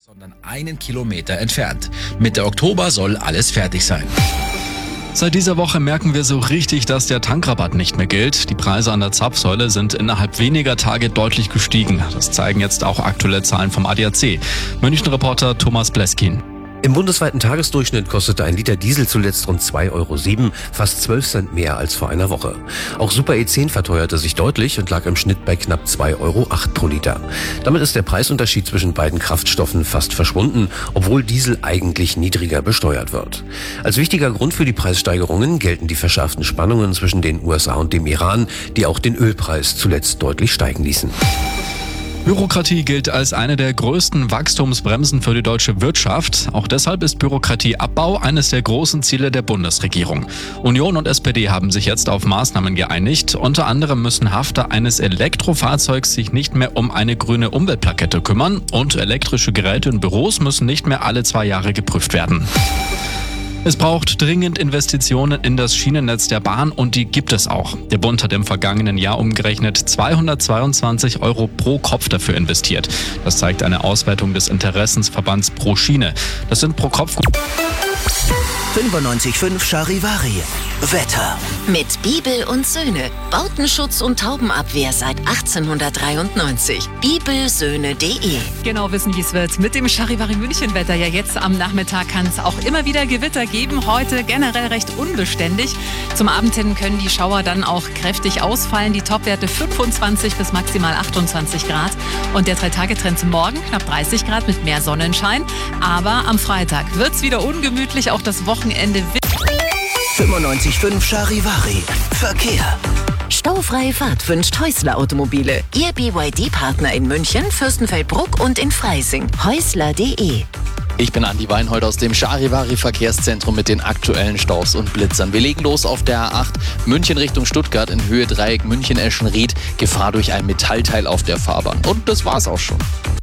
sondern 1 Kilometer entfernt. Mitte Oktober soll alles fertig sein. Seit dieser Woche merken wir so richtig, dass der Tankrabatt nicht mehr gilt. Die Preise an der Zapfsäule sind innerhalb weniger Tage deutlich gestiegen. Das zeigen jetzt auch aktuelle Zahlen vom ADAC. München-Reporter Thomas Bleskin. Im bundesweiten Tagesdurchschnitt kostete ein Liter Diesel zuletzt rund 2,07 €, fast 12 Cent mehr als vor einer Woche. Auch Super E10 verteuerte sich deutlich und lag im Schnitt bei knapp 2,08 € pro Liter. Damit ist der Preisunterschied zwischen beiden Kraftstoffen fast verschwunden, obwohl Diesel eigentlich niedriger besteuert wird. Als wichtiger Grund für die Preissteigerungen gelten die verschärften Spannungen zwischen den USA und dem Iran, die auch den Ölpreis zuletzt deutlich steigen ließen. Bürokratie gilt als eine der größten Wachstumsbremsen für die deutsche Wirtschaft. Auch deshalb ist Bürokratieabbau eines der großen Ziele der Bundesregierung. Union und SPD haben sich jetzt auf Maßnahmen geeinigt. Unter anderem müssen Hafter eines Elektrofahrzeugs sich nicht mehr um eine grüne Umweltplakette kümmern und elektrische Geräte in Büros müssen nicht mehr alle 2 Jahre geprüft werden. Es braucht dringend Investitionen in das Schienennetz der Bahn und die gibt es auch. Der Bund hat im vergangenen Jahr umgerechnet 222 € pro Kopf dafür investiert. Das zeigt eine Auswertung des Interessensverbands Pro Schiene. Das sind pro Kopf 95.5 Charivari. Wetter. Mit Bibel und Söhne. Bautenschutz und Taubenabwehr seit 1893. bibelsöhne.de. Genau wissen, wie es wird. Mit dem Charivari München Wetter. Ja, jetzt am Nachmittag kann es auch immer wieder Gewitter geben. Heute generell recht unbeständig. Zum Abend hin können die Schauer dann auch kräftig ausfallen. Die Topwerte 25 bis maximal 28 Grad. Und der 3-Tage-Trend morgen knapp 30 Grad mit mehr Sonnenschein. Aber am Freitag wird es wieder ungemütlich. Auch das Wochenende 95.5 Charivari. Verkehr. Staufreie Fahrt wünscht Häusler Automobile. Ihr BYD-Partner in München, Fürstenfeldbruck und in Freising. Häusler.de. Ich bin Andi Weinhold aus dem Charivari Verkehrszentrum mit den aktuellen Staus und Blitzern. Wir legen los auf der A8 München Richtung Stuttgart in Höhe Dreieck München-Eschenried. Gefahr durch ein Metallteil auf der Fahrbahn. Und das war's auch schon.